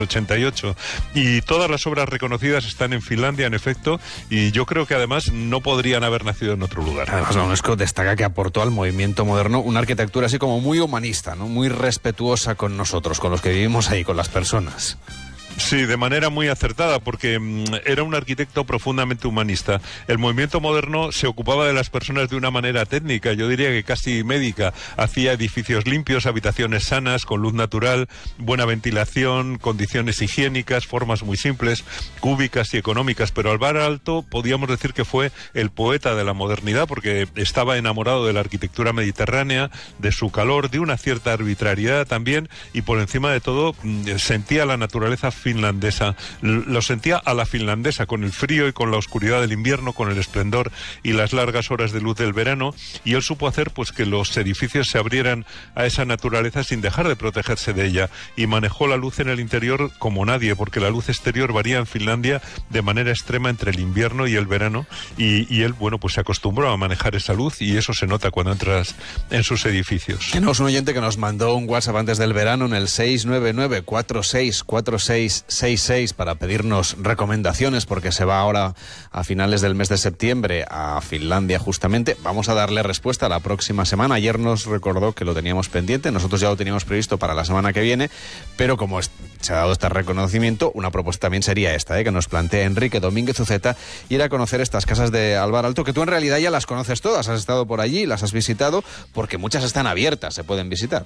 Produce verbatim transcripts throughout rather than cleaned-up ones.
ochenta y ocho, y todas las obras reconocidas están en Finlandia, en efecto, y yo creo que además no podrían haber nacido en otro lugar. Además, la UNESCO destaca que aportó al movimiento moderno una arquitectura así como muy humanista, ¿no? Muy respetuosa con nosotros, con los que vivimos ahí, con las personas. Sí, de manera muy acertada, porque mm, era un arquitecto profundamente humanista. El movimiento moderno se ocupaba de las personas de una manera técnica, yo diría que casi médica. Hacía edificios limpios, habitaciones sanas, con luz natural, buena ventilación, condiciones higiénicas, formas muy simples, cúbicas y económicas. Pero Alvar Aalto podíamos decir que fue el poeta de la modernidad, porque estaba enamorado de la arquitectura mediterránea, de su calor, de una cierta arbitrariedad también, y por encima de todo mm, sentía la naturaleza finlandesa, lo sentía a la finlandesa, con el frío y con la oscuridad del invierno, con el esplendor y las largas horas de luz del verano, y él supo hacer pues que los edificios se abrieran a esa naturaleza sin dejar de protegerse de ella, y manejó la luz en el interior como nadie, porque la luz exterior varía en Finlandia de manera extrema entre el invierno y el verano, y, y él, bueno, pues se acostumbró a manejar esa luz, y eso se nota cuando entras en sus edificios. Tenemos un oyente que nos mandó un WhatsApp antes del verano en el seis nueve nueve cuatro seis cuatro seis seis seis para pedirnos recomendaciones, porque se va ahora a finales del mes de septiembre a Finlandia justamente. Vamos a darle respuesta la próxima semana. Ayer nos recordó que lo teníamos pendiente, nosotros ya lo teníamos previsto para la semana que viene, pero como es, se ha dado este reconocimiento, una propuesta también sería esta, ¿eh? que nos plantea Enrique Domínguez Uceta, ir a conocer estas casas de Alvar Aalto, que tú en realidad ya las conoces todas, has estado por allí, las has visitado, porque muchas están abiertas, se pueden visitar.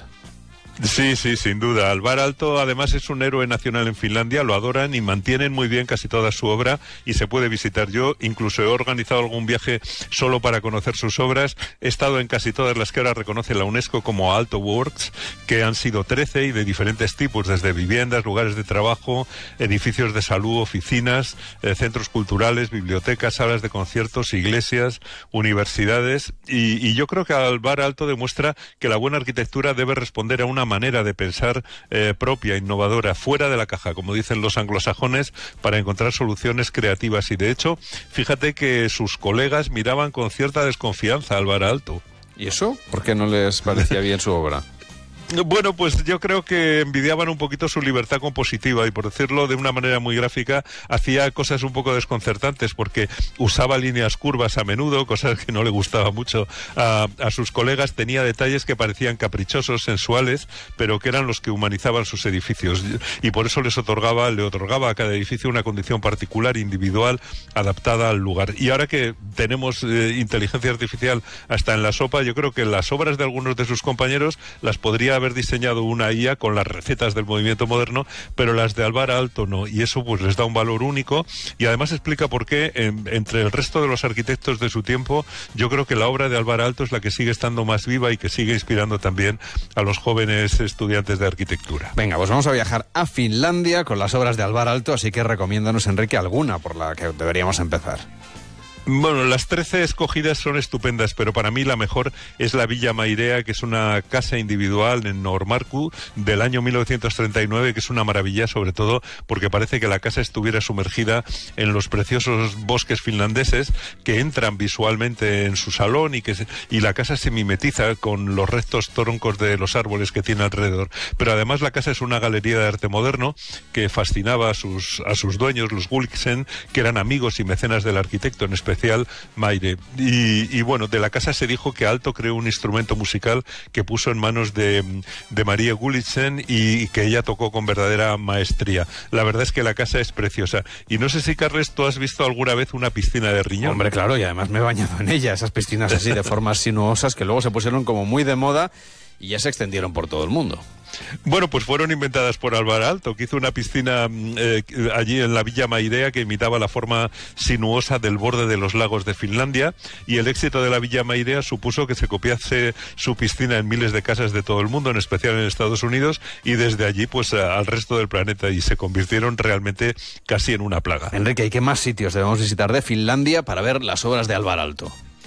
Sí, sí, sin duda. Alvar Aalto además es un héroe nacional en Finlandia, lo adoran y mantienen muy bien casi toda su obra, y se puede visitar. Yo incluso he organizado algún viaje solo para conocer sus obras. He estado en casi todas las que ahora reconoce la UNESCO como Aalto Works, que han sido trece y de diferentes tipos, desde viviendas, lugares de trabajo, edificios de salud, oficinas, eh, centros culturales, bibliotecas, salas de conciertos, iglesias, universidades, y, y yo creo que Alvar Aalto demuestra que la buena arquitectura debe responder a una manera de pensar eh, propia, innovadora, fuera de la caja, como dicen los anglosajones, para encontrar soluciones creativas. Y de hecho, fíjate que sus colegas miraban con cierta desconfianza a Alvar Aalto. ¿Y eso? ¿Por qué no les parecía bien su obra? Bueno, pues yo creo que envidiaban un poquito su libertad compositiva, y por decirlo de una manera muy gráfica, hacía cosas un poco desconcertantes, porque usaba líneas curvas a menudo, cosas que no le gustaba mucho a, a sus colegas. Tenía detalles que parecían caprichosos, sensuales, pero que eran los que humanizaban sus edificios, y por eso les otorgaba, le otorgaba a cada edificio una condición particular, individual, adaptada al lugar. Y ahora que tenemos eh, inteligencia artificial hasta en la sopa, yo creo que las obras de algunos de sus compañeros las podría haber diseñado una I A con las recetas del movimiento moderno, pero las de Alvar Aalto no, y eso pues les da un valor único, y además explica por qué en, entre el resto de los arquitectos de su tiempo, yo creo que la obra de Alvar Aalto es la que sigue estando más viva y que sigue inspirando también a los jóvenes estudiantes de arquitectura. Venga, pues vamos a viajar a Finlandia con las obras de Alvar Aalto, así que recomiéndanos, Enrique, alguna por la que deberíamos empezar. Bueno, las trece escogidas son estupendas, pero para mí la mejor es la Villa Mairea, que es una casa individual en Noormarkku del año mil novecientos treinta y nueve, que es una maravilla, sobre todo porque parece que la casa estuviera sumergida en los preciosos bosques finlandeses que entran visualmente en su salón, y que se, y la casa se mimetiza con los rectos troncos de los árboles que tiene alrededor. Pero además la casa es una galería de arte moderno que fascinaba a sus, a sus dueños, los Gulliksen, que eran amigos y mecenas del arquitecto, en especial Maire. Y, y bueno, de la casa se dijo que Aalto creó un instrumento musical que puso en manos de, de Maria Gulliksen, y, y que ella tocó con verdadera maestría. La verdad es que la casa es preciosa. Y no sé si, Carles, tú has visto alguna vez una piscina de riñón. Hombre, claro, y además me he bañado en ella, esas piscinas así de formas sinuosas que luego se pusieron como muy de moda y ya se extendieron por todo el mundo. Bueno, pues fueron inventadas por Alvar Aalto, que hizo una piscina eh, allí en la Villa Mairea que imitaba la forma sinuosa del borde de los lagos de Finlandia, y el éxito de la Villa Mairea supuso que se copiase su piscina en miles de casas de todo el mundo, en especial en Estados Unidos, y desde allí pues a, al resto del planeta, y se convirtieron realmente casi en una plaga. Enrique, ¿y qué más sitios debemos visitar de Finlandia para ver las obras de Alvar Aalto?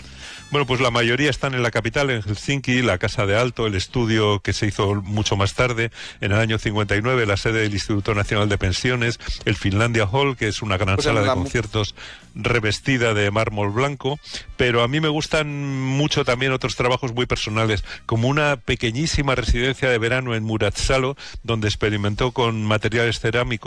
Bueno, pues la mayoría están en la capital, en Helsinki, la Casa de Alto, el estudio que se hizo mucho más tarde, en el año cincuenta y nueve, la sede del Instituto Nacional de Pensiones, el Finlandia Hall, que es una gran Pues sala de la... conciertos revestida de mármol blanco, pero a mí me gustan mucho también otros trabajos muy personales, como una pequeñísima residencia de verano en Muratsalo, donde experimentó con materiales cerámicos